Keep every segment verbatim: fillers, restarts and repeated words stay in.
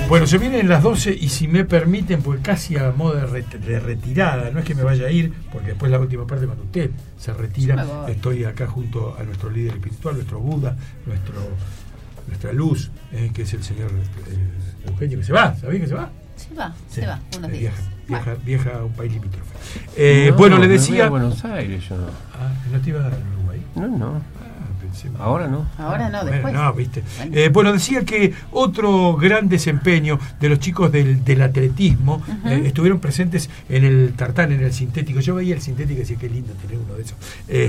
Bueno, se vienen las doce y si me permiten, pues casi a modo de, ret- de retirada, no es que me vaya a ir, porque después la última parte cuando usted se retira, estoy acá junto a nuestro líder espiritual, nuestro Buda, nuestro nuestra luz, eh, que es el señor eh, Eugenio, que se va, ¿sabés que se va? Se va, sí, se va, unos días. Viaja, viaja, bueno. viaja a un país limítrofe. Eh, no, bueno, le decía... a Buenos Aires yo no. Ah, ¿no te iba a dar Uruguay? No, no. Pensé, ahora no. Ahora no, bueno, después. no, viste. Bueno. Eh, bueno, decía que otro gran desempeño de los chicos del, del atletismo uh-huh. eh, estuvieron presentes en el tartán, en el sintético. Yo veía el sintético y decía, qué lindo tener uno de esos.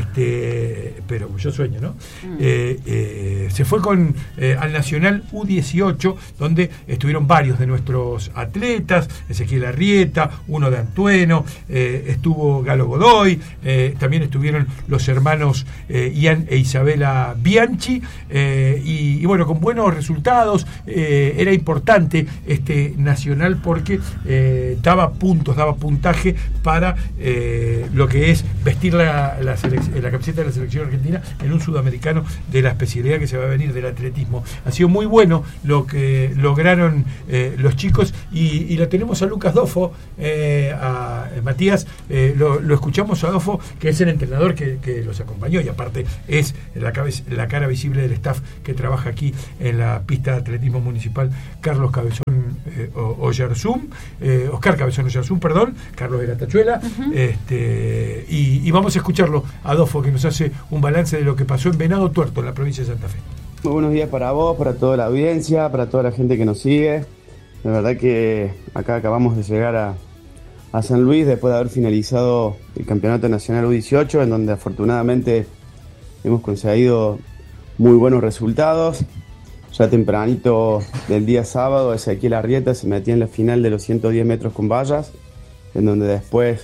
Este, pero yo sueño, ¿no? Uh-huh. Eh, eh, se fue con eh, al Nacional U dieciocho, donde estuvieron varios de nuestros atletas, Ezequiel Arrieta, uno de Antueno, eh, estuvo Galo Godoy, eh, también estuvieron los hermanos eh, Ian e Isabela Bianchi, eh, y, y bueno, con buenos resultados. Eh, era importante este nacional porque eh, daba puntos, daba puntaje para eh, lo que es vestir la, la, selec- la camiseta de la selección argentina en un sudamericano de la especialidad que se va a venir del atletismo. Ha sido muy bueno lo que lograron eh, los chicos y, y lo tenemos a Lucas Dofo, eh, a Matías, eh, lo, lo escuchamos a Dofo, que es el entrenador que, que los acompañó y aparte es la la cara visible del staff que trabaja aquí en la pista de atletismo municipal Carlos Cabezón eh, Oyarzún, eh, Oscar Cabezón Oyarzún, perdón, Carlos de la Tachuela, uh-huh. este, y, y vamos a escucharlo a Adolfo, que nos hace un balance de lo que pasó en Venado Tuerto, en la provincia de Santa Fe. Muy buenos días para vos, para toda la audiencia, para toda la gente que nos sigue. La verdad que acá acabamos de llegar a, a San Luis después de haber finalizado el Campeonato Nacional U dieciocho, en donde afortunadamente hemos conseguido muy buenos resultados. Ya tempranito del día sábado, Ezequiel Arrieta se metía en la final de los ciento diez metros con vallas, en donde después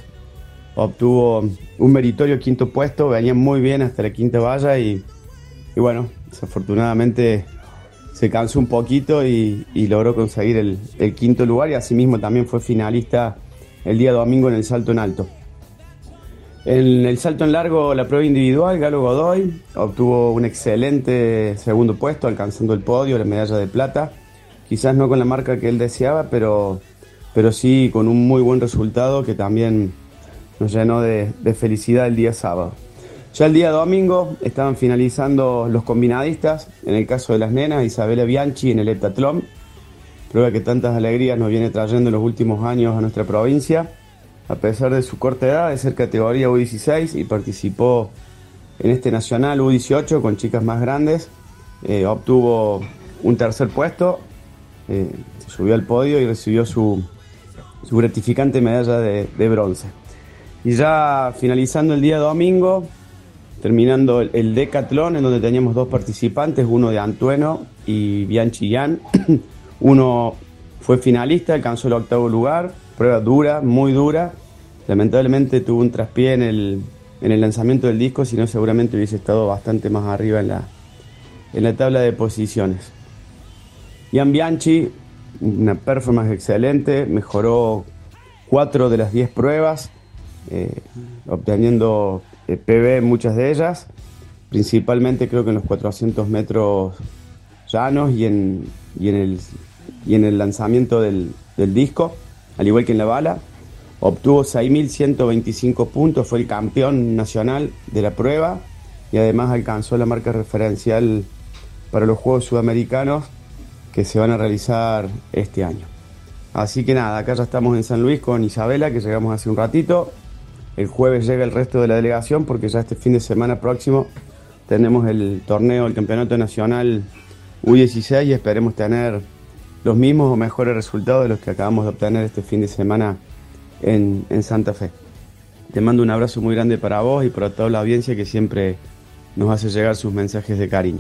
obtuvo un meritorio quinto puesto. Venía muy bien hasta la quinta valla y, y bueno, desafortunadamente se cansó un poquito y, y logró conseguir el, el quinto lugar, y asimismo también fue finalista el día domingo en el salto en alto. En el salto en largo, la prueba individual, Galo Godoy obtuvo un excelente segundo puesto, alcanzando el podio, la medalla de plata. Quizás no con la marca que él deseaba, pero, pero sí con un muy buen resultado que también nos llenó de, de felicidad el día sábado. Ya el día domingo estaban finalizando los combinadistas, en el caso de las nenas, Isabela Bianchi en el heptatlón, prueba que tantas alegrías nos viene trayendo en los últimos años a nuestra provincia. A pesar de su corta edad, de ser categoría U dieciséis y participó en este nacional U dieciocho con chicas más grandes, eh, obtuvo un tercer puesto, eh, subió al podio y recibió su, su gratificante medalla de, de bronce. Y ya finalizando el día domingo, terminando el, el decatlón, en donde teníamos dos participantes, uno de Antueno y Bianchi Yan. Uno fue finalista, alcanzó el octavo lugar. Prueba dura, muy dura. Lamentablemente tuvo un traspié en el, en el lanzamiento del disco, si no seguramente hubiese estado bastante más arriba en la, en la tabla de posiciones. Ian Bianchi, una performance excelente, mejoró cuatro de las diez pruebas, eh, obteniendo eh, P B en muchas de ellas, principalmente creo que en los cuatrocientos metros llanos y en, y en, el, y en el lanzamiento del, del disco. Al igual que en la bala, obtuvo seis mil ciento veinticinco puntos, fue el campeón nacional de la prueba y además alcanzó la marca referencial para los Juegos Sudamericanos que se van a realizar este año. Así que nada, acá ya estamos en San Luis con Isabela, que llegamos hace un ratito. El jueves llega el resto de la delegación porque ya este fin de semana próximo tenemos el torneo, el Campeonato Nacional U dieciséis, y esperemos tener los mismos o mejores resultados de los que acabamos de obtener este fin de semana en, en Santa Fe. Te mando un abrazo muy grande para vos y para toda la audiencia que siempre nos hace llegar sus mensajes de cariño.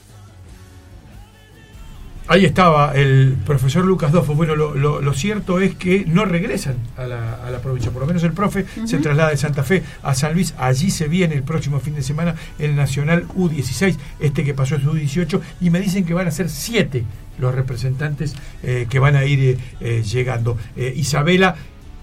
Ahí estaba el profesor Lucas Dofo. Bueno, lo, lo, lo cierto es que no regresan a la, a la provincia, por lo menos el profe uh-huh. se traslada de Santa Fe a San Luis. Allí se viene el próximo fin de semana el Nacional U dieciséis, este que pasó es U dieciocho, y me dicen que van a ser siete los representantes eh, que van a ir eh, eh, llegando. eh, Isabela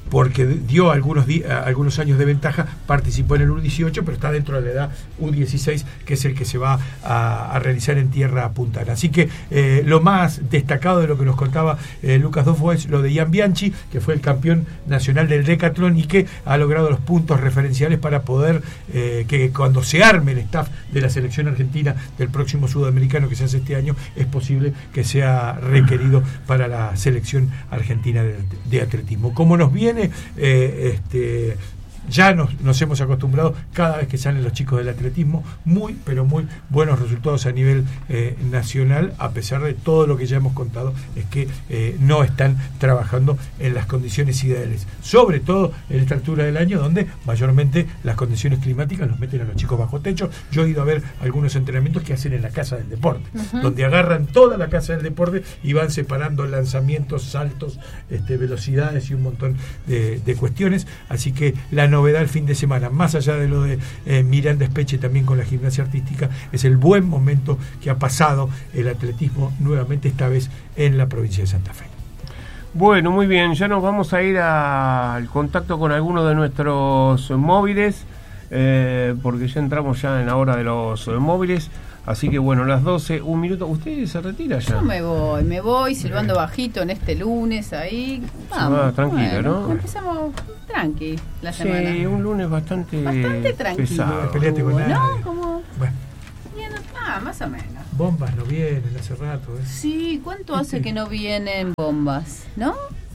porque dio algunos, di- algunos años de ventaja, participó en el U dieciocho, pero está dentro de la edad U dieciséis, que es el que se va a, a realizar en tierra puntana. Así que eh, lo más destacado de lo que nos contaba eh, Lucas Dofo es lo de Ian Bianchi, que fue el campeón nacional del decatlón y que ha logrado los puntos referenciales para poder eh, que cuando se arme el staff de la selección argentina del próximo sudamericano que se hace este año, es posible que sea requerido para la selección argentina de, de atletismo. Como nos viene, eh, este ya nos, nos hemos acostumbrado cada vez que salen los chicos del atletismo, muy, pero muy buenos resultados a nivel eh, nacional, a pesar de todo lo que ya hemos contado, es que eh, no están trabajando en las condiciones ideales, sobre todo en esta altura del año, donde mayormente las condiciones climáticas los meten a los chicos bajo techo. Yo he ido a ver algunos entrenamientos que hacen en la Casa del Deporte, uh-huh. donde agarran toda la Casa del Deporte y van separando lanzamientos, saltos, este, velocidades y un montón de, de cuestiones. Así que la novedad el fin de semana, más allá de lo de eh, Miranda Espeche también con la gimnasia artística, es el buen momento que ha pasado el atletismo nuevamente, esta vez en la provincia de Santa Fe. Bueno, muy bien, ya nos vamos a ir a, al contacto con algunos de nuestros móviles, eh, porque ya entramos ya en la hora de los eh, móviles. Así que bueno, las doce, un minuto. ¿Usted se retira ya? Yo me voy, me voy silbando bajito en este lunes ahí. Vamos, va, tranquilo, bueno, ¿no? Empezamos tranqui la sí, semana. Sí, un lunes bastante Bastante tranquilo. pesado. Peleate con nadie. ¿No? Como... Bueno. Bien, ah, más o menos. Bombas no vienen hace rato. ¿eh? Sí, ¿cuánto hace que no vienen bombas? ¿no?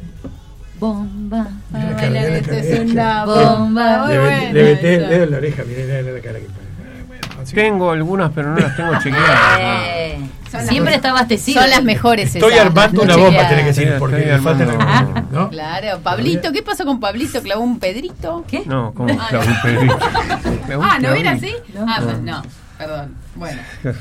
Bomba. Mira la Para cara, bailar mira la esto cara. es una bomba. Muy Le, buena le metí el esa. dedo en la oreja, mirá la cara que pone. Tengo algunas, pero no las tengo chequeadas. Eh, Son siempre las- está abastecido. Son las mejores Estoy esas, armando las una no bomba, chequeadas. tenés que decir, Sí, porque estoy le faltan armando. algunos, ¿no? Claro, Pablito, ¿qué pasó con Pablito? ¿Clavó un Pedrito? ¿Qué? No, ¿cómo? Clavo un pedrito. Clavo un Ah, ¿no era clavito. así? Ah, pues no, perdón. Bueno.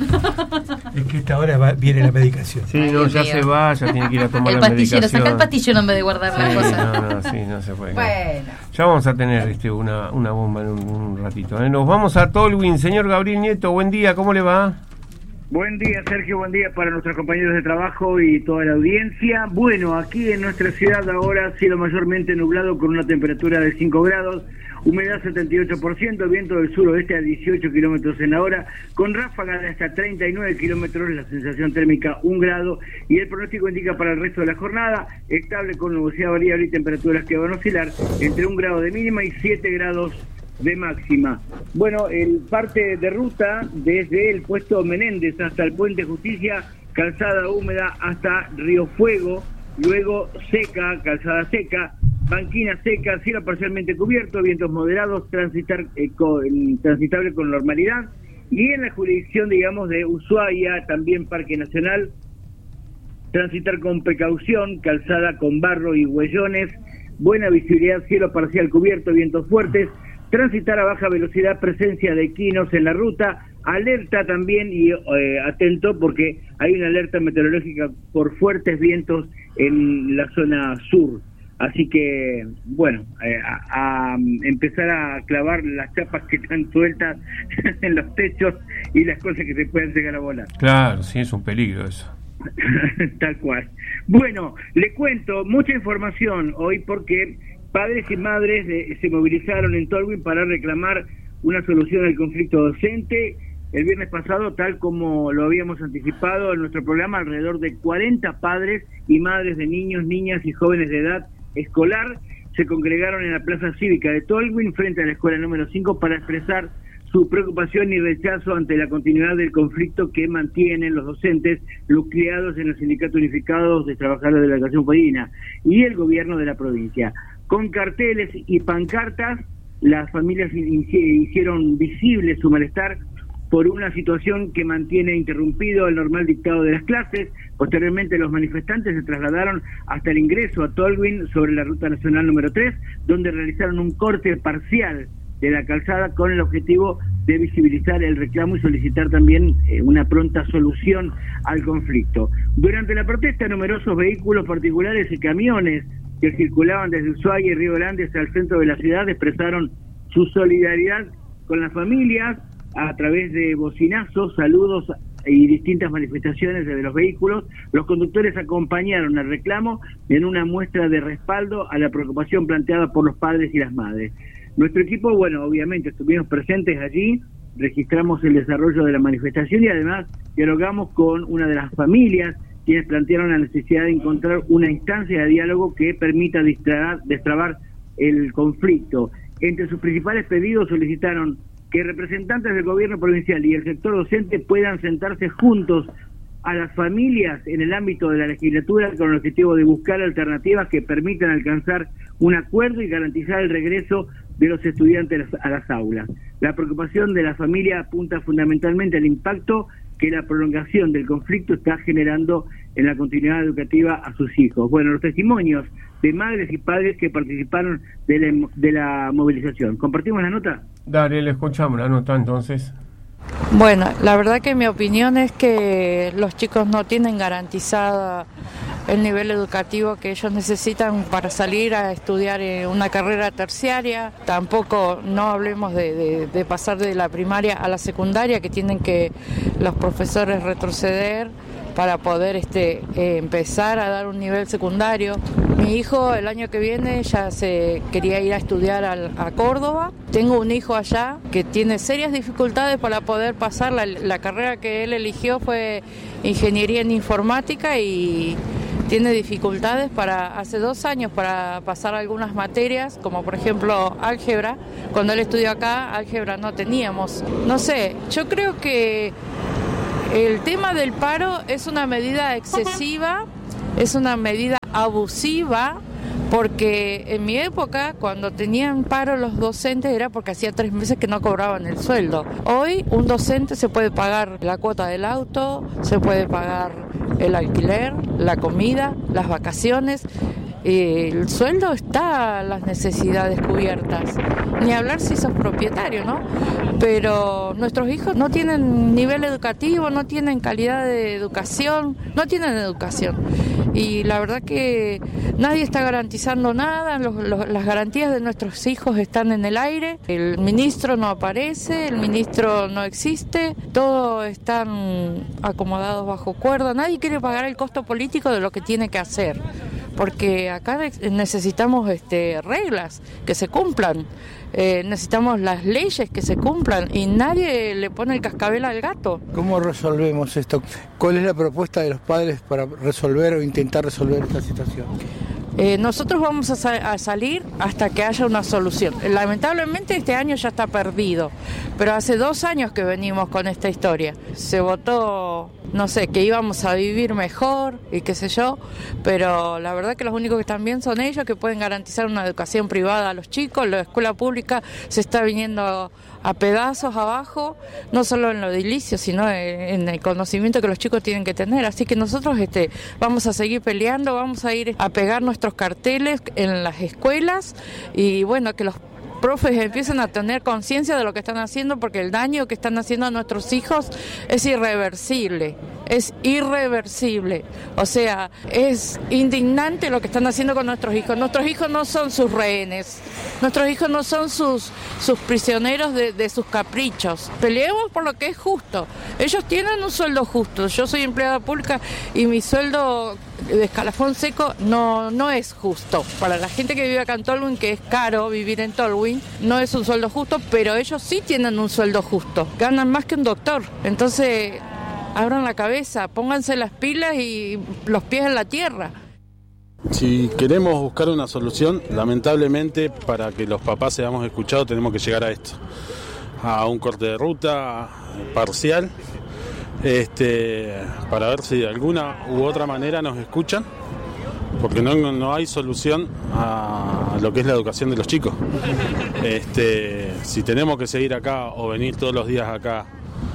Es que esta hora va, viene la medicación. Sí, Ay, no, Dios ya mío. se va, ya tiene que ir a tomar El la pastillero, medicación. saca el pastillero en vez de guardar Sí, la cosa. no, no, sí, no se puede. Bueno. Ya vamos a tener este, una, una bomba en un, un ratito. ¿eh? Nos vamos a Tolwyn. Señor Gabriel Nieto, buen día, ¿cómo le va? Buen día, Sergio, buen día para nuestros compañeros de trabajo y toda la audiencia. Bueno, aquí en nuestra ciudad ahora cielo mayormente nublado con una temperatura de cinco grados, humedad setenta y ocho por ciento, viento del suroeste a dieciocho kilómetros en la hora, con ráfagas de hasta treinta y nueve kilómetros, la sensación térmica un grado, y el pronóstico indica para el resto de la jornada, estable con nubosidad variable y temperaturas que van a oscilar entre un grado de mínima y siete grados de máxima. Bueno, el parte de ruta desde el puesto Menéndez hasta el puente Justicia, calzada húmeda hasta Río Fuego, luego seca, calzada seca, banquina seca, cielo parcialmente cubierto, vientos moderados, transitar eh, con, transitable con normalidad, y en la jurisdicción, digamos, de Ushuaia, también Parque Nacional, transitar con precaución, calzada con barro y huellones, buena visibilidad, cielo parcial cubierto, vientos fuertes, transitar a baja velocidad, presencia de equinos en la ruta, alerta también y eh, atento porque hay una alerta meteorológica por fuertes vientos en la zona sur. Así que, bueno, eh, a, a empezar a clavar las chapas que están sueltas en los techos y las cosas que se pueden llegar a volar. Claro, sí, es un peligro eso. Tal cual. Bueno, le cuento mucha información hoy porque padres y madres de, se movilizaron en Tolwyn para reclamar una solución al conflicto docente. El viernes pasado, tal como lo habíamos anticipado en nuestro programa, alrededor de cuarenta padres y madres de niños, niñas y jóvenes de edad escolar se congregaron en la plaza cívica de Tolwyn frente a la escuela número cinco para expresar su preocupación y rechazo ante la continuidad del conflicto que mantienen los docentes nucleados en los sindicatos unificados de trabajadores de la educación femenina y el gobierno de la provincia. Con carteles y pancartas, las familias hicieron visible su malestar por una situación que mantiene interrumpido el normal dictado de las clases. Posteriormente, los manifestantes se trasladaron hasta el ingreso a Tolwyn sobre la Ruta Nacional número tres, donde realizaron un corte parcial de la calzada con el objetivo de visibilizar el reclamo y solicitar también eh, una pronta solución al conflicto. Durante la protesta, numerosos vehículos particulares y camiones que circulaban desde Ushuaia y Río Grande hasta el centro de la ciudad expresaron su solidaridad con las familias a través de bocinazos, saludos y distintas manifestaciones desde los vehículos, los conductores acompañaron el reclamo en una muestra de respaldo a la preocupación planteada por los padres y las madres. Nuestro equipo, bueno, obviamente estuvimos presentes allí, registramos el desarrollo de la manifestación y además dialogamos con una de las familias quienes plantearon la necesidad de encontrar una instancia de diálogo que permita destrabar, destrabar el conflicto. Entre sus principales pedidos solicitaron que representantes del gobierno provincial y el sector docente puedan sentarse juntos a las familias en el ámbito de la legislatura con el objetivo de buscar alternativas que permitan alcanzar un acuerdo y garantizar el regreso de los estudiantes a las aulas. La preocupación de la familia apunta fundamentalmente al impacto que la prolongación del conflicto está generando en la continuidad educativa a sus hijos. Bueno, los testimonios de madres y padres que participaron de la, de la movilización. ¿Compartimos la nota? Dale, le escuchamos la nota entonces. Bueno, la verdad que mi opinión es que los chicos no tienen garantizada el nivel educativo que ellos necesitan para salir a estudiar una carrera terciaria. Tampoco no hablemos de, de, de pasar de la primaria a la secundaria, que tienen que los profesores retroceder para poder este eh, empezar a dar un nivel secundario. Mi hijo el año que viene ya se quería ir a estudiar al, a Córdoba. Tengo un hijo allá que tiene serias dificultades para poder pasar. La, la carrera que él eligió fue ingeniería en informática y tiene dificultades para hace dos años para pasar algunas materias, como por ejemplo álgebra. Cuando él estudió acá, álgebra no teníamos. No sé, yo creo que el tema del paro es una medida excesiva, es una medida abusiva, porque en mi época, cuando tenían paro los docentes, era porque hacía tres meses que no cobraban el sueldo. Hoy un docente se puede pagar la cuota del auto, se puede pagar el alquiler, la comida, las vacaciones. El sueldo está, las necesidades cubiertas. Ni hablar si sos propietario, ¿no? Pero nuestros hijos no tienen nivel educativo, no tienen calidad de educación, no tienen educación. Y la verdad que nadie está garantizando nada, los, los, las garantías de nuestros hijos están en el aire, el ministro no aparece, el ministro no existe, todos están acomodados bajo cuerda, nadie quiere pagar el costo político de lo que tiene que hacer. Porque acá necesitamos este, reglas que se cumplan, eh, necesitamos las leyes que se cumplan y nadie le pone el cascabel al gato. ¿Cómo resolvemos esto? ¿Cuál es la propuesta de los padres para resolver o intentar resolver esta situación? Eh, nosotros vamos a, sa- a salir hasta que haya una solución. Lamentablemente este año ya está perdido, pero hace dos años que venimos con esta historia. Se votó, no sé, que íbamos a vivir mejor y qué sé yo, pero la verdad que los únicos que están bien son ellos, que pueden garantizar una educación privada a los chicos. La escuela pública se está viniendo a pedazos abajo, no solo en lo edilicio, sino en el conocimiento que los chicos tienen que tener. Así que nosotros este, vamos a seguir peleando, vamos a ir a pegar nuestros carteles en las escuelas y bueno, que los profes empiecen a tener conciencia de lo que están haciendo, porque el daño que están haciendo a nuestros hijos es irreversible, es irreversible. O sea, es indignante lo que están haciendo con nuestros hijos. Nuestros hijos no son sus rehenes, nuestros hijos no son sus, sus prisioneros de, de sus caprichos. Peleemos por lo que es justo. Ellos tienen un sueldo justo. Yo soy empleada pública y mi sueldo de escalafón seco no, no es justo. Para la gente que vive acá en Tolwyn, que es caro vivir en Tolwyn, no es un sueldo justo, pero ellos sí tienen un sueldo justo. Ganan más que un doctor. Entonces, abran la cabeza, pónganse las pilas y los pies en la tierra. Si queremos buscar una solución, lamentablemente, para que los papás seamos escuchados, tenemos que llegar a esto, a un corte de ruta parcial, este, para ver si de alguna u otra manera nos escuchan, porque no, no hay solución a lo que es la educación de los chicos. Este, si tenemos que seguir acá o venir todos los días acá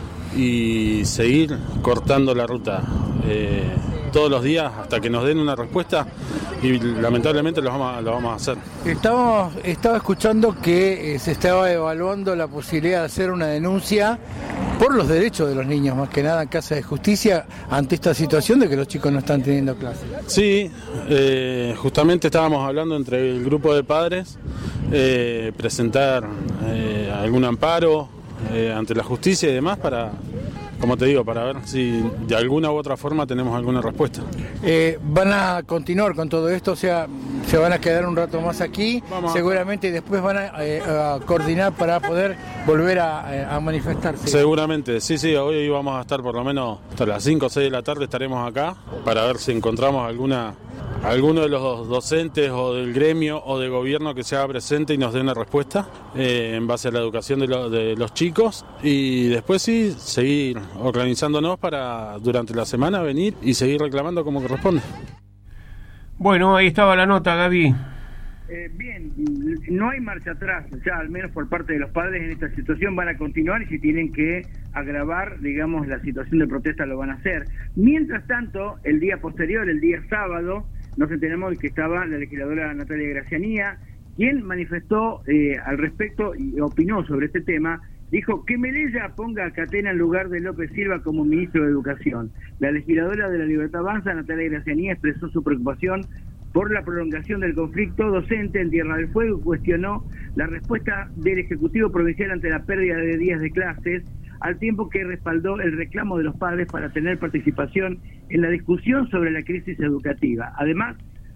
y seguir cortando la ruta eh, todos los días hasta que nos den una respuesta, y lamentablemente lo vamos a, lo vamos a hacer. Estamos, estaba escuchando que eh, se estaba evaluando la posibilidad de hacer una denuncia por los derechos de los niños, más que nada en Casa de Justicia, ante esta situación de que los chicos no están teniendo clases. Sí, eh, justamente estábamos hablando entre el grupo de padres, eh, presentar eh, algún amparo eh, ante la justicia y demás para, como te digo, para ver si de alguna u otra forma tenemos alguna respuesta. Eh, ¿Van a continuar con todo esto? O sea, ¿se van a quedar un rato más aquí? Vamos. Seguramente después van a, eh, a coordinar para poder volver a, a manifestarse. Seguramente, sí, sí, hoy vamos a estar por lo menos hasta las cinco o seis de la tarde, estaremos acá para ver si encontramos alguna alguno de los docentes o del gremio o de gobierno que se haga presente y nos dé una respuesta eh, en base a la educación de, lo, de los chicos, y después sí, seguir organizándonos para durante la semana venir y seguir reclamando como corresponde. Bueno, ahí estaba la nota, Gaby. Eh, bien, no hay marcha atrás, ya al menos por parte de los padres en esta situación. Van a continuar y si tienen que agravar, digamos, la situación de protesta lo van a hacer. Mientras tanto, el día posterior, el día sábado, nos enteramos de que estaba la legisladora Natalia Gracianía, quien manifestó eh, al respecto y opinó sobre este tema. Dijo que Melella ponga a Catena en lugar de López Silva como ministro de Educación. La legisladora de La Libertad Avanza, Natalia Gracianía, expresó su preocupación por la prolongación del conflicto docente en Tierra del Fuego y cuestionó la respuesta del Ejecutivo Provincial ante la pérdida de días de clases, al tiempo que respaldó el reclamo de los padres para tener participación en la discusión sobre la crisis educativa. Además,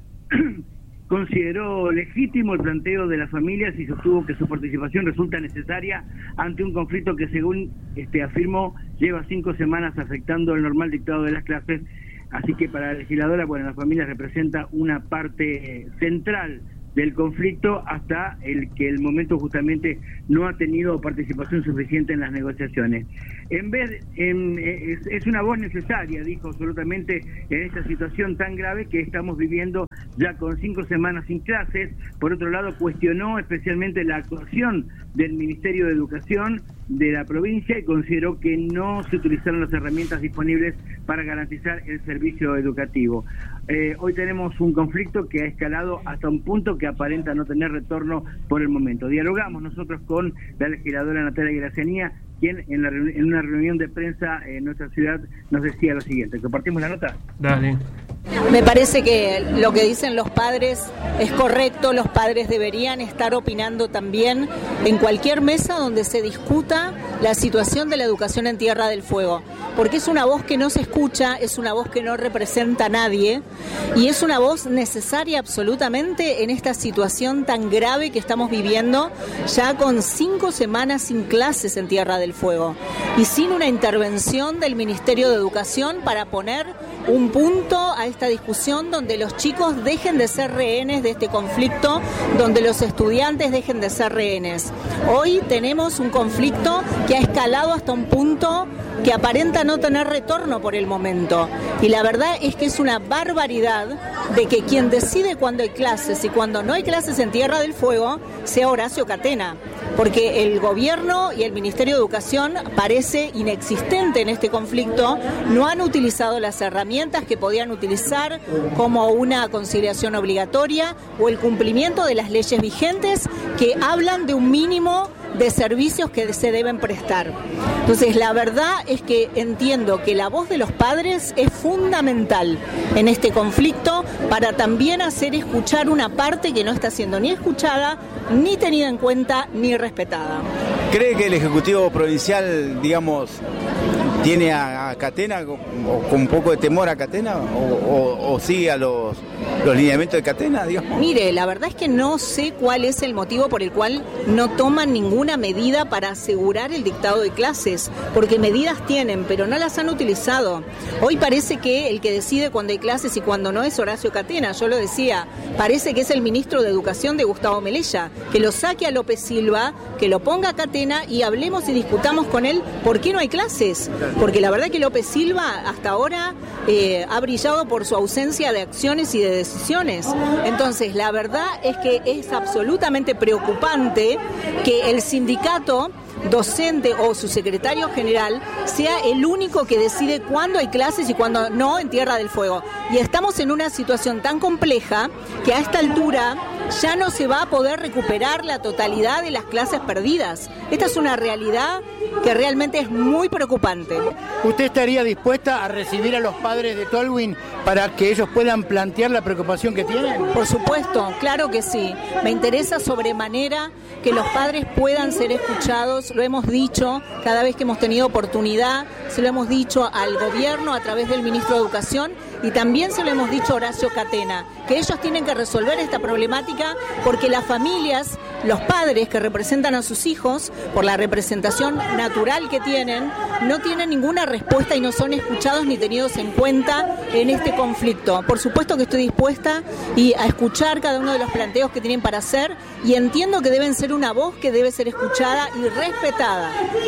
consideró legítimo el planteo de las familias y sostuvo que su participación resulta necesaria ante un conflicto que, según este afirmó, lleva cinco semanas afectando el normal dictado de las clases. Así que para la legisladora, bueno, la familia representa una parte central del conflicto hasta el que el momento justamente no ha tenido participación suficiente en las negociaciones. En vez, en, es, es una voz necesaria, dijo absolutamente, en esta situación tan grave que estamos viviendo ya con cinco semanas sin clases. Por otro lado, cuestionó especialmente la actuación del Ministerio de Educación de la provincia y consideró que no se utilizaron las herramientas disponibles para garantizar el servicio educativo. Eh, hoy tenemos un conflicto que ha escalado hasta un punto que aparenta no tener retorno por el momento. Dialogamos nosotros con la legisladora Natalia Gracianía, quien en, la, en una reunión de prensa en nuestra ciudad nos decía lo siguiente. ¿Compartimos la nota? Dale. Me parece que lo que dicen los padres es correcto. Los padres deberían estar opinando también en cualquier mesa donde se discuta la situación de la educación en Tierra del Fuego, porque es una voz que no se escucha, es una voz que no representa a nadie y es una voz necesaria absolutamente en esta situación tan grave que estamos viviendo, ya con cinco semanas sin clases en Tierra del Fuego y sin una intervención del Ministerio de Educación para poner un punto a esta discusión donde los chicos dejen de ser rehenes de este conflicto, donde los estudiantes dejen de ser rehenes. Hoy tenemos un conflicto que ha escalado hasta un punto que aparenta no tener retorno por el momento. Y la verdad es que es una barbaridad de que quien decide cuándo hay clases y cuándo no hay clases en Tierra del Fuego sea Horacio Catena, porque el gobierno y el Ministerio de Educación parece inexistente en este conflicto, no han utilizado las herramientas que podían utilizar como una conciliación obligatoria o el cumplimiento de las leyes vigentes que hablan de un mínimo de servicios que se deben prestar. Entonces, la verdad es que entiendo que la voz de los padres es fundamental en este conflicto para también hacer escuchar una parte que no está siendo ni escuchada, ni tenida en cuenta, ni respetada. ¿Cree que el Ejecutivo Provincial, digamos, tiene a, a Catena o con un poco de temor a Catena o, o, o sigue a los, los lineamientos de Catena, digamos? Mire, la verdad es que no sé cuál es el motivo por el cual no toman ninguna medida para asegurar el dictado de clases, porque medidas tienen, pero no las han utilizado. Hoy parece que el que decide cuándo hay clases y cuándo no es Horacio Catena, yo lo decía, parece que es el ministro de Educación de Gustavo Melella, que lo saque a López Silva, que lo ponga a Catena y hablemos y discutamos con él por qué no hay clases. Porque la verdad que López Silva hasta ahora eh, ha brillado por su ausencia de acciones y de decisiones. Entonces, la verdad es que es absolutamente preocupante que el sindicato docente o su secretario general sea el único que decide cuándo hay clases y cuándo no en Tierra del Fuego. Y estamos en una situación tan compleja que a esta altura ya no se va a poder recuperar la totalidad de las clases perdidas. Esta es una realidad que realmente es muy preocupante. ¿Usted estaría dispuesta a recibir a los padres de Tolwyn para que ellos puedan plantear la preocupación que tienen? Por supuesto, claro que sí. Me interesa sobremanera que los padres puedan ser escuchados. Lo hemos dicho cada vez que hemos tenido oportunidad, se lo hemos dicho al gobierno a través del ministro de Educación y también se lo hemos dicho a Horacio Catena, que ellos tienen que resolver esta problemática porque las familias, los padres que representan a sus hijos, por la representación natural que tienen, no tienen ninguna respuesta y no son escuchados ni tenidos en cuenta en este conflicto. Por supuesto que estoy dispuesta y a escuchar cada uno de los planteos que tienen para hacer y entiendo que deben ser una voz que debe ser escuchada y respetada.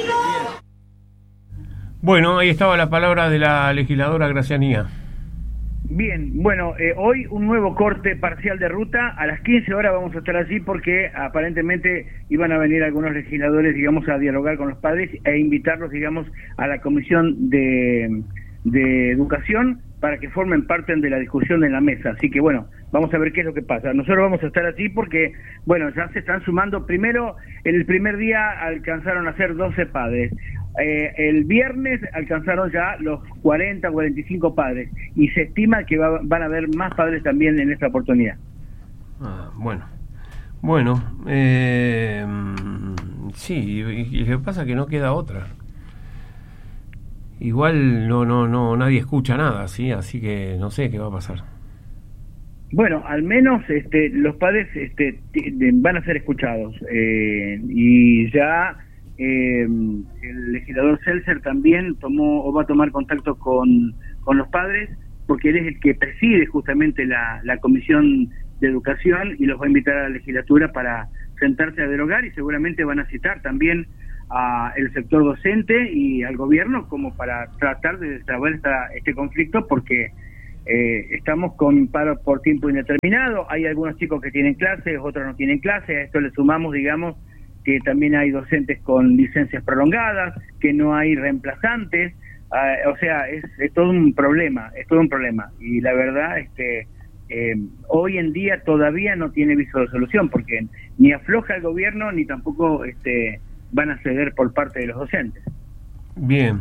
Bueno, ahí estaba la palabra de la legisladora Gracianía. Bien, bueno, eh, hoy un nuevo corte parcial de ruta, a las quince horas vamos a estar allí porque aparentemente iban a venir algunos legisladores, digamos, a dialogar con los padres e invitarlos, digamos, a la comisión de, de educación para que formen parte de la discusión en la mesa, así que bueno, vamos a ver qué es lo que pasa. Nosotros vamos a estar allí porque, bueno, ya se están sumando, primero, el primer día alcanzaron a ser doce padres, Eh, el viernes alcanzaron ya los cuarenta, cuarenta y cinco padres y se estima que va, van a haber más padres también en esta oportunidad. Ah, bueno, bueno, eh, sí, y, y lo que pasa es que no queda otra. Igual no, no, no, nadie escucha nada, sí, así que no sé qué va a pasar. Bueno, al menos este, los padres este, t- t- van a ser escuchados eh, y ya. Eh, el legislador Seltzer también tomó o va a tomar contacto con, con los padres porque él es el que preside justamente la, la comisión de educación y los va a invitar a la legislatura para sentarse a dialogar y seguramente van a citar también a el sector docente y al gobierno como para tratar de destrabar esta, este conflicto porque eh, estamos con paro por tiempo indeterminado, hay algunos chicos que tienen clases, otros no tienen clases, a esto le sumamos, digamos, que también hay docentes con licencias prolongadas, que no hay reemplazantes, uh, o sea, es, es todo un problema, es todo un problema. Y la verdad, este, eh, hoy en día todavía no tiene viso de solución, porque ni afloja el gobierno, ni tampoco este, van a ceder por parte de los docentes. Bien.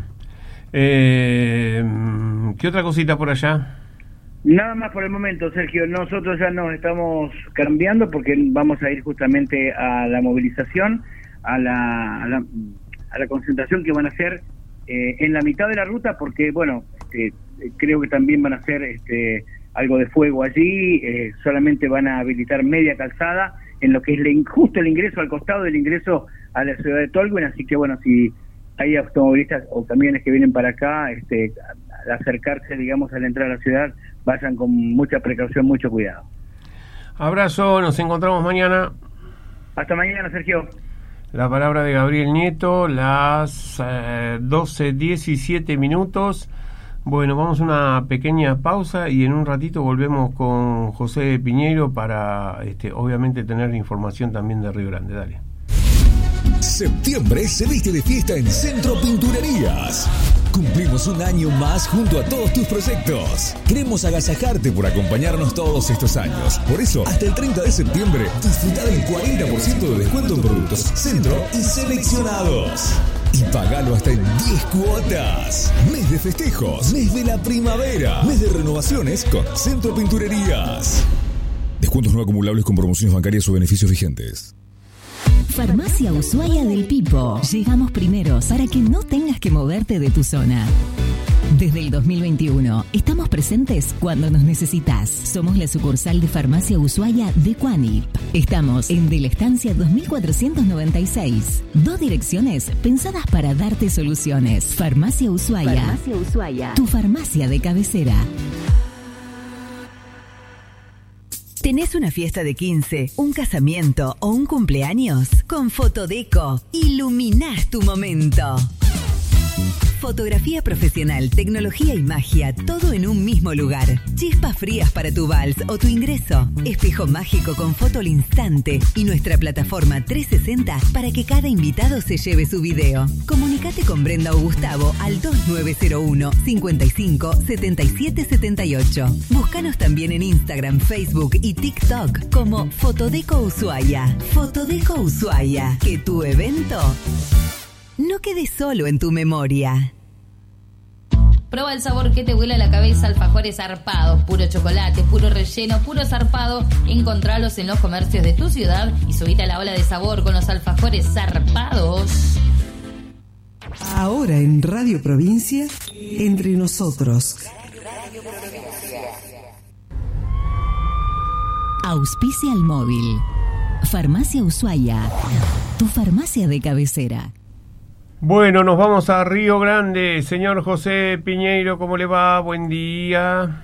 Eh, ¿Qué otra cosita por allá? Nada más por el momento, Sergio. Nosotros ya nos estamos cambiando porque vamos a ir justamente a la movilización, a la, a la, a la concentración que van a hacer eh, en la mitad de la ruta, porque, bueno, este, creo que también van a hacer este, algo de fuego allí, eh, solamente van a habilitar media calzada en lo que es el, justo el ingreso al costado del ingreso a la ciudad de Tolwyn, así que, bueno, si hay automovilistas o camiones que vienen para acá, este, al acercarse, digamos, al entrar a la ciudad, vayan con mucha precaución, mucho cuidado. Abrazo, nos encontramos mañana. Hasta mañana, Sergio. La palabra de Gabriel Nieto, las eh, doce diecisiete minutos. Bueno, vamos a una pequeña pausa y en un ratito volvemos con José Piñeiro para, este, obviamente, tener información también de Río Grande. Dale. Septiembre se viste de fiesta en Centro Pinturerías. Cumplimos un año más junto a todos tus proyectos. Queremos agasajarte por acompañarnos todos estos años. Por eso, hasta el treinta de septiembre, disfruta del cuarenta por ciento de descuento en productos Centro y seleccionados. Y pagalo hasta en diez cuotas. Mes de festejos, mes de la primavera, mes de renovaciones con Centro Pinturerías. Descuentos no acumulables con promociones bancarias o beneficios vigentes. Farmacia Ushuaia del Pipo. Llegamos primeros para que no tengas que moverte de tu zona. Desde el dos mil veintiuno, estamos presentes cuando nos necesitas. Somos la sucursal de Farmacia Ushuaia de Cuanip. Estamos en De la Estancia dos mil cuatrocientos noventa y seis. Dos direcciones pensadas para darte soluciones. Farmacia Ushuaia. Farmacia Ushuaia. Tu farmacia de cabecera. ¿Tenés una fiesta de quince, un casamiento o un cumpleaños? Con Fotodeco, iluminás tu momento. Fotografía profesional, tecnología y magia, todo en un mismo lugar. Chispas frías para tu vals o tu ingreso. Espejo mágico con foto al instante y nuestra plataforma trescientos sesenta para que cada invitado se lleve su video. Comunicate con Brenda o Gustavo al dos nueve cero uno, cinco cinco, siete siete siete ocho. Búscanos también en Instagram, Facebook y TikTok como Fotodeco Ushuaia. Fotodeco Ushuaia. Que tu evento no quede solo en tu memoria. Prueba el sabor que te vuela la cabeza, alfajores zarpados, puro chocolate, puro relleno, puro zarpado. Encontralos en los comercios de tu ciudad y subite a la ola de sabor con los alfajores zarpados. Ahora en Radio Provincia, Entre Nosotros. Auspicia al móvil. Farmacia Ushuaia, tu farmacia de cabecera. Bueno, nos vamos a Río Grande. Señor José Piñeiro, ¿cómo le va? Buen día.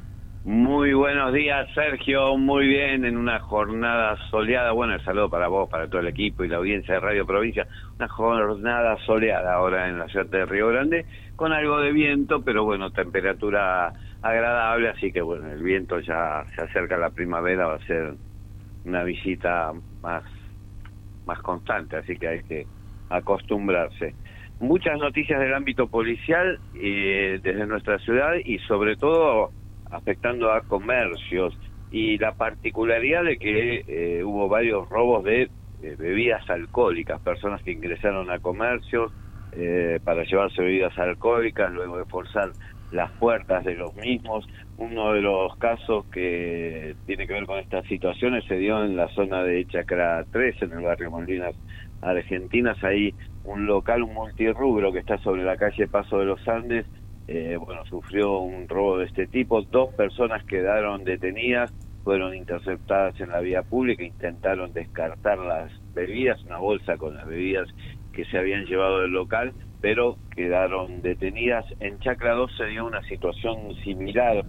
Muy buenos días, Sergio. Muy bien, en una jornada soleada. Bueno, el saludo para vos, para todo el equipo y la audiencia de Radio Provincia. Una jornada soleada ahora en la ciudad de Río Grande, con algo de viento, pero bueno, temperatura agradable. Así que bueno, el viento ya se acerca a la primavera, va a ser una visita más, más constante, así que hay que acostumbrarse. Muchas noticias del ámbito policial eh, desde nuestra ciudad y sobre todo afectando a comercios, y la particularidad de que eh, hubo varios robos de eh, bebidas alcohólicas, personas que ingresaron a comercios eh, para llevarse bebidas alcohólicas, luego de forzar las puertas de los mismos. Uno de los casos que tiene que ver con estas situaciones se dio en la zona de Chacra tres, en el barrio Malvinas Argentinas. Ahí un local, un multirrubro que está sobre la calle Paso de los Andes, eh, bueno, sufrió un robo de este tipo. Dos personas quedaron detenidas, fueron interceptadas en la vía pública, intentaron descartar las bebidas, una bolsa con las bebidas que se habían llevado del local, pero quedaron detenidas. En Chacra dos se dio una situación similar,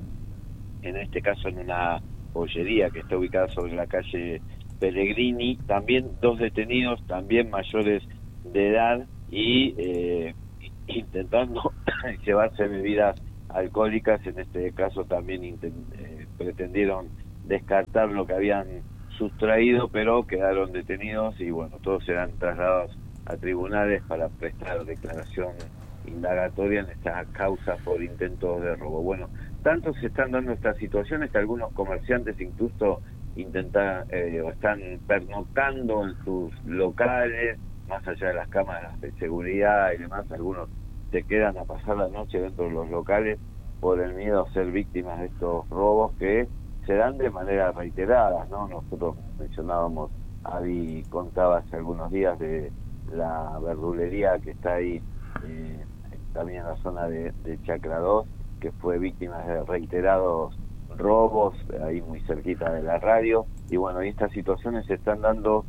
en este caso en una pollería que está ubicada sobre la calle Pellegrini, también dos detenidos, también mayores de edad, y eh, intentando llevarse bebidas alcohólicas. En este caso también intent- eh, pretendieron descartar lo que habían sustraído, pero quedaron detenidos y bueno, todos serán trasladados a tribunales para prestar declaración indagatoria en esta causa por intentos de robo. Bueno, tanto se están dando estas situaciones que algunos comerciantes incluso intentan eh, o están pernoctando en sus locales, más allá de las cámaras de seguridad y demás. Algunos se quedan a pasar la noche dentro de los locales por el miedo a ser víctimas de estos robos que se dan de manera reiterada, ¿no? Nosotros mencionábamos, Avi contaba hace algunos días de la verdulería que está ahí eh, también en la zona de, de Chacra dos, que fue víctima de reiterados robos ahí muy cerquita de la radio. Y bueno, y estas situaciones se están dando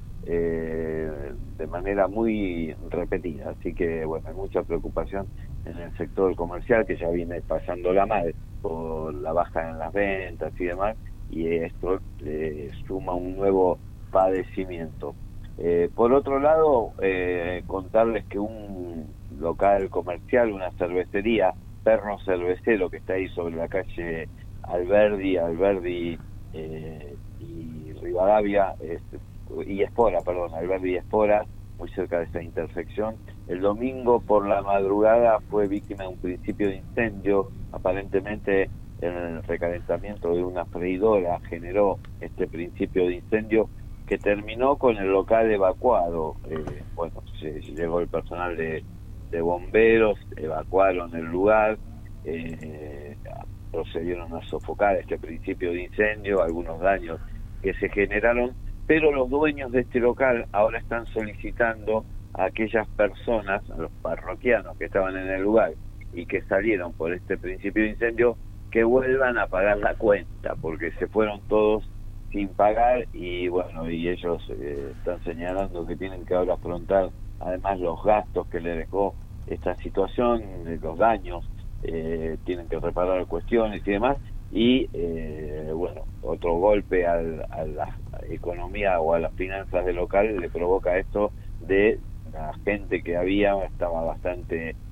eh, de manera muy repetida, así que bueno, hay mucha preocupación en el sector comercial, que ya viene pasando la mal por la baja en las ventas y demás, y esto le suma un nuevo padecimiento. Eh, por otro lado, eh, contarles que un local comercial, una cervecería, Perro Cervecero, que está ahí sobre la calle Alberdi, Alberdi eh, y Rivadavia, este, y Espora, perdón, Alberdi y Espora, muy cerca de esa intersección, el domingo por la madrugada fue víctima de un principio de incendio. Aparentemente el recalentamiento de una freidora generó este principio de incendio que terminó con el local evacuado. Eh, bueno, se, llegó el personal de, de bomberos, evacuaron el lugar, eh, procedieron a sofocar este principio de incendio, algunos daños que se generaron, pero los dueños de este local ahora están solicitando a aquellas personas, a los parroquianos que estaban en el lugar y que salieron por este principio de incendio, que vuelvan a pagar la cuenta, porque se fueron todos sin pagar. Y bueno, y ellos eh, están señalando que tienen que ahora afrontar además los gastos que le dejó esta situación, los daños, eh, tienen que reparar cuestiones y demás, y eh, bueno, otro golpe al, a la economía o a las finanzas del local le provoca esto de la gente que había, estaba bastante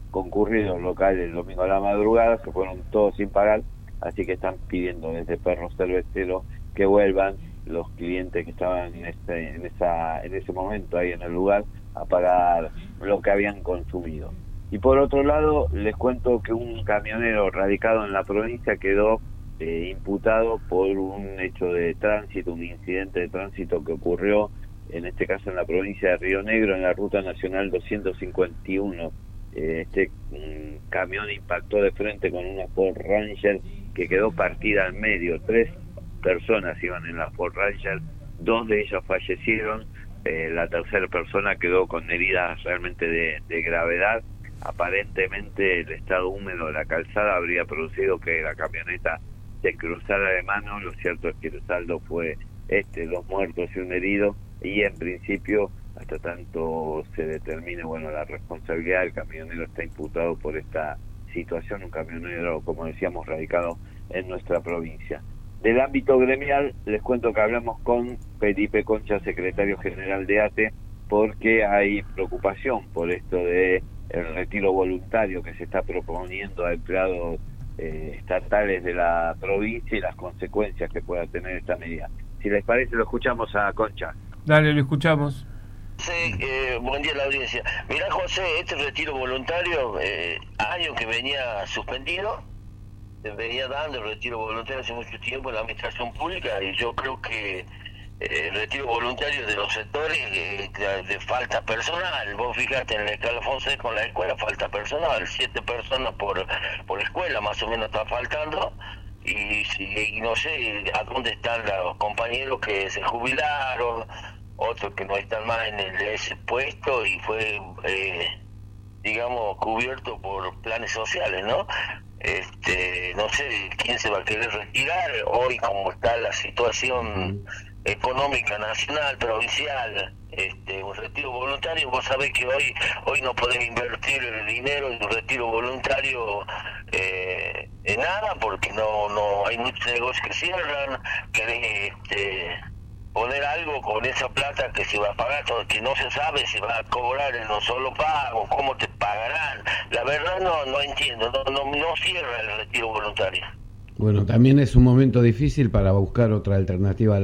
concurrido el local el domingo a la madrugada, se fueron todos sin pagar, así que están pidiendo desde Perro Cervecero que vuelvan los clientes que estaban en este en esa en ese momento ahí en el lugar a pagar lo que habían consumido. Y por otro lado, les cuento que un camionero radicado en la provincia quedó eh, imputado por un hecho de tránsito, un incidente de tránsito que ocurrió, en este caso en la provincia de Río Negro, en la ruta nacional doscientos cincuenta y uno. Eh, este un camión impactó de frente con una Ford Ranger que quedó partida al medio. Tres personas iban en la Ford Ranger, dos de ellos fallecieron, eh, la tercera persona quedó con heridas realmente de, de gravedad. Aparentemente el estado húmedo de la calzada habría producido que la camioneta se cruzara de mano. Lo cierto es que el saldo fue este, dos muertos y un herido, y en principio, hasta tanto se determine bueno la responsabilidad, el camionero está imputado por esta situación, un camionero, como decíamos, radicado en nuestra provincia. Del ámbito gremial, les cuento que hablamos con Felipe Concha, secretario general de A T E, porque hay preocupación por esto de el retiro voluntario que se está proponiendo a empleados eh, estatales de la provincia y las consecuencias que pueda tener esta medida. Si les parece, lo escuchamos a Concha. Dale, lo escuchamos. Sí, eh, buen día a la audiencia. Mirá, José, este retiro voluntario, eh, año que venía suspendido, venía dando el retiro voluntario hace mucho tiempo en la administración pública, y yo creo que eh, el retiro voluntario de los sectores eh, de, de falta personal. Vos fijate en el escalafón C con la escuela, falta personal, siete personas por, por escuela más o menos está faltando. Y, y no sé a dónde están los compañeros que se jubilaron, otros que no están más en el, ese puesto y fue, eh, digamos, cubierto por planes sociales, ¿no? Este, no sé quién se va a querer retirar hoy, como está la situación económica nacional, provincial. Este, un retiro voluntario, vos sabés que hoy hoy no podés invertir el dinero en un retiro voluntario eh, en nada, porque no no hay muchos negocios que cierran. Querés este, poner algo con esa plata que se va a pagar, que no se sabe si va a cobrar en un solo pago, cómo te pagarán. La verdad no no entiendo, no no, no cierra el retiro voluntario. Bueno, también es un momento difícil para buscar otra alternativa